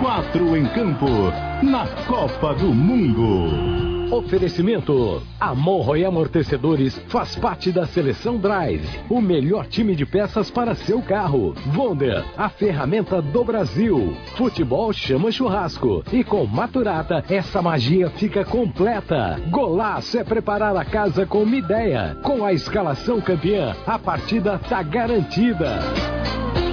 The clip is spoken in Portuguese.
4 em campo, na Copa do Mundo. Oferecimento: Amorro e Amortecedores faz parte da Seleção Drive, o melhor time de peças para seu carro. Wonder, a ferramenta do Brasil. Futebol chama churrasco e com Maturata essa magia fica completa. Golaço é preparar a casa com uma ideia. Com a escalação campeã, a partida tá garantida.